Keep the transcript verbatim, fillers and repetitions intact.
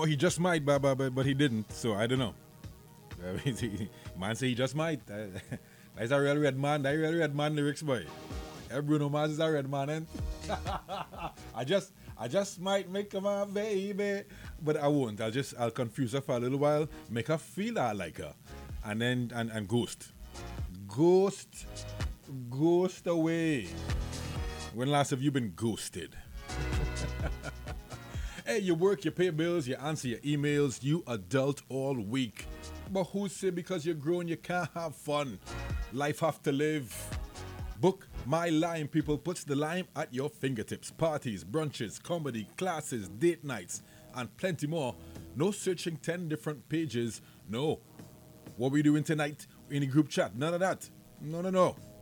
he just might, but, but, but but he didn't. So I don't know. I mean, he- man say he just might. That's a real red man. That real red man lyrics, boy. Eh, Bruno Mars is a red man, and I just I just might make her my baby, but I won't. I'll just I'll confuse her for a little while, make her feel I like her, and then and, and ghost, ghost, ghost away. When last have you been ghosted? Hey, you work, you pay bills, you answer your emails, you adult all week. But who say because you're grown you can't have fun? Life have to live. Book My Lime, people, puts the lime at your fingertips. Parties, brunches, comedy, classes, date nights, and plenty more. No searching ten different pages. No. What we doing tonight in the group chat? None of that. No, no, no.